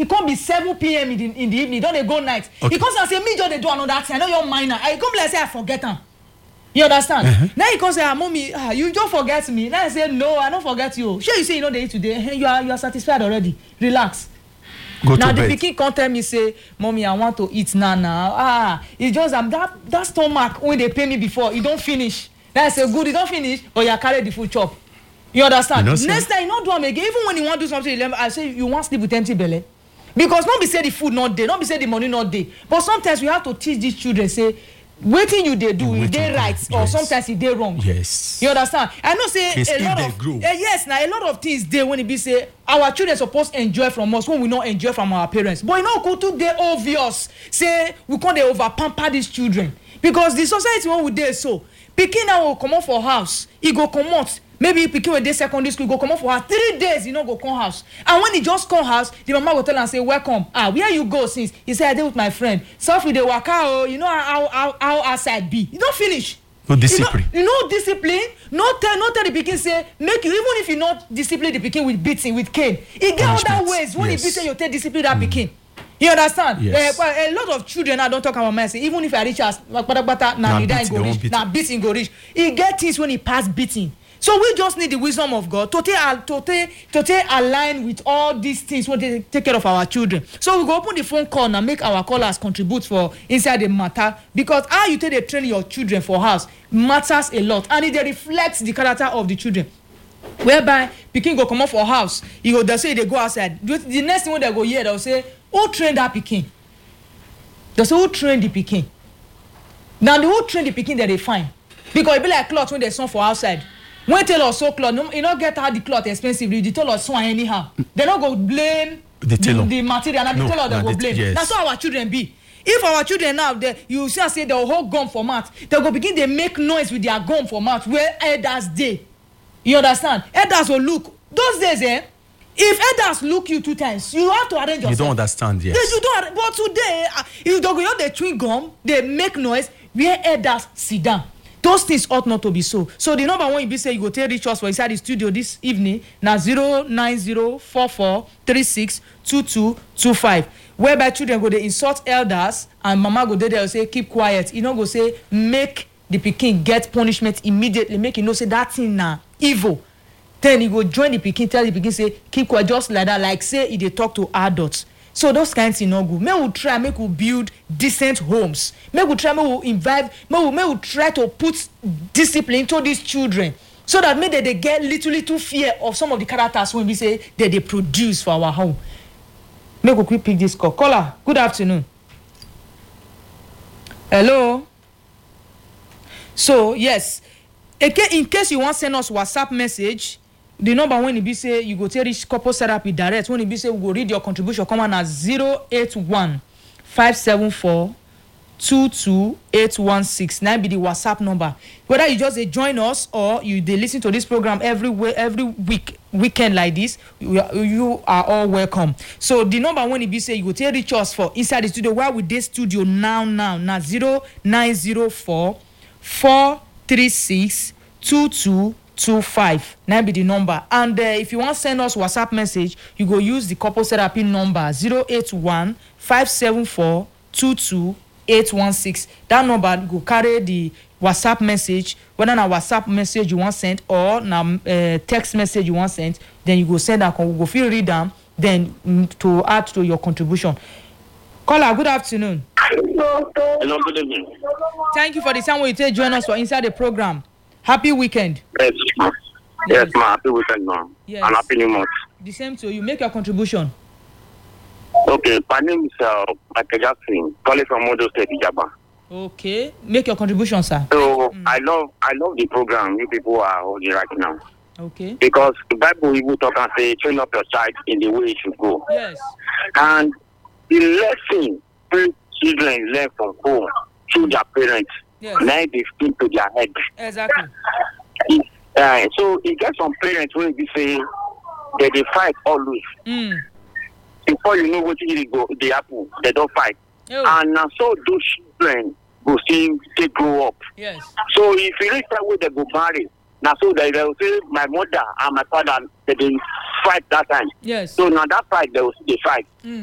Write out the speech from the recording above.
It can't be 7 p.m. in the evening. Don't they go night? Okay. Because I say me just they do another thing. I know you're minor. I come like say I forget them. You understand? Now you can say, mommy, you just forget me. Now I say, no, I don't forget you. Sure, you say you know the today. You are satisfied already. Relax. Go now to the bed. pikin can't tell me say, mommy, I want to eat now. It's just that stomach when they pay me before, it don't finish. Now I say, good, it don't finish, or you carry the food chop. You understand? You know, next time you not do them again. Even when you want to do something, I say you want sleep with empty belly. Because not be say the food not there, not be say the money not there. But sometimes we have to teach these children say, waiting you they do, if they right, or sometimes if they wrong. Yes. You understand? I know say a lot of yes, now a lot of things there when it be say our children supposed to enjoy from us when we not enjoy from our parents. But you know, go to the obvious say we can't over pamper these children because the society when we there so pikin now will come out for house, he go come out. Maybe pikin with day secondary school go come out for her 3 days, you know, go come house. And when he just come house, the mama will tell and say, welcome. Where you go since? He said, I did with my friend. So if they work out, you know how outside be. You don't finish. No discipline. You know discipline. No tell the pikin say, make you, even if you not discipline the pikin with beating, with cane. He get other ways when he be say you take discipline that pikin. You understand? Yes. A lot of children now don't talk about mercy. Even if I reach us, now he die go reach, now beating go reach. He get things when he pass beating. So we just need the wisdom of God to align with all these things when they take care of our children. So we go open the phone call and make our callers contribute for inside the matter because how you take the train your children for house matters a lot and it reflects the character of the children. Whereby pikin go come up for house, they say they go outside. The next thing when they go here, they'll say, who trained that pikin? They say, who trained the pikin? Now the who trained the pikin that they find because it be like cloth when they sew for outside. When tailor sew cloth, you not get how the cloth expensively. The tailor sew anyhow. They don't go blame the material. And the tailor they go blame. Yes. That's how our children be. If our children now, you see, say they'll hold gum for mouth. They go begin they make noise with their gum for mouth. Where elders dey. You understand? Elders will look. Those days, if elders look you 2 times, you have to arrange yourself. You don't understand, yes. You don't. But today, if they go they chewing gum, they make noise. Where elders sit down. Those things ought not to be so. So the number one you be say you go tell reach us for inside the studio this evening now 09044362225. Whereby children go they insult elders and mama go there say keep quiet. You know go say make the pikin get punishment immediately. Make you know say that thing now evil. Then you go join the pikin, tell the pikin say keep quiet just like that. Like say they talk to adults. So those kinds of no good. May we try, make we build decent homes. May we try, may we invite, may we try to put discipline into these children so that maybe they get little fear of some of the characters when we say that they produce for our home. May we quick pick this call. Caller, good afternoon. Hello. So yes, in case you want to send us WhatsApp message. The number when it be say you go to reach couples therapy direct when it be say we go read your contribution come on at 081-574-22816. Now be the WhatsApp number. Whether you just join us or you they listen to this program every weekend like this, you are all welcome. So the number when it be say you go to reach us for inside the studio while we this studio now 0904-436-2225. Now be the number. And if you want to send us WhatsApp message, you go use the couple therapy number 081-574-22816. That number go carry the WhatsApp message. Whether na WhatsApp message you want send or na text message you want send, then you go send that. We go feel read them, then to add to your contribution. Caller, good afternoon. Hello, good evening. Thank you for the time when you take join us for inside the program. Happy weekend. Yes, ma'am. Yes, ma'am. Happy weekend, ma'am. Yes. And happy new month. The same to you. Make your contribution. Okay, my name is Michael Jackson, calling from Modo State, Ijaba. Okay, make your contribution, sir. So I love the program you people are holding right now. Okay. Because the Bible even talk and say, train up your child in the way it should go. Yes. And the lesson children learn from home through their parents. Yes. Now they stick to their head. Exactly. So it gets some parents when they say that they fight always. Before you know what they happen, they don't fight. Oh. And so those children go see they grow up. Yes. So if you reach that way they go marry. Now so they will say my mother and my father they fight that time. Yes. So now that fight they will see they fight.